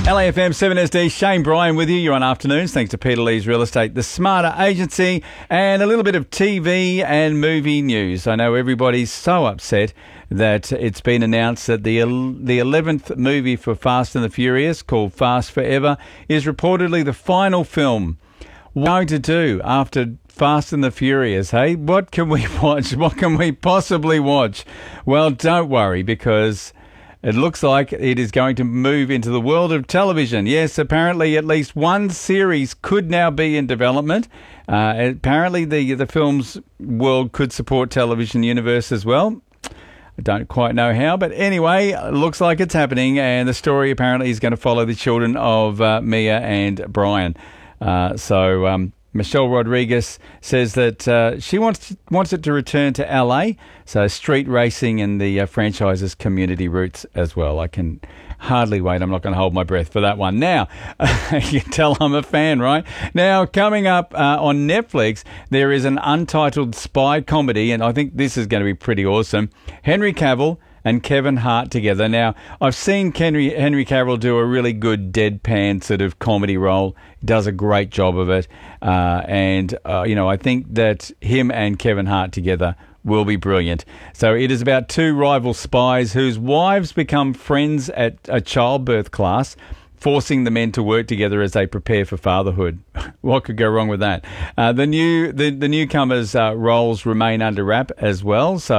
LAFM 7SD, Shane Bryan with you. You're on Afternoons, thanks to Peter Lee's Real Estate, the Smarter Agency, and a little bit of TV and movie news. I know everybody's so upset that it's been announced that the 11th movie for Fast and the Furious, called Fast Forever, is reportedly the final film. What are we going to do after Fast and the Furious, hey? What can we watch? What can we possibly watch? Well, don't worry, because it looks like it is going to move into the world of television. Yes, apparently at least one series could now be in development. Apparently the film's world could support television universe as well. I don't quite know how, but anyway, it looks like it's happening, and the story apparently is going to follow the children of Mia and Brian. Michelle Rodriguez says that she wants it to return to LA, so street racing and the franchise's community roots as well. I can hardly wait. I'm not going to hold my breath for that one. Now, you can tell I'm a fan, right? Now, coming up on Netflix, there is an untitled spy comedy, and I think this is going to be pretty awesome. Henry Cavill and Kevin Hart together. Now, I've seen Henry Cavill do a really good deadpan sort of comedy role. He does a great job of it. I think that him and Kevin Hart together will be brilliant. So it is about two rival spies whose wives become friends at a childbirth class, forcing the men to work together as they prepare for fatherhood. What could go wrong with that? The newcomers' roles remain under wrap as well. So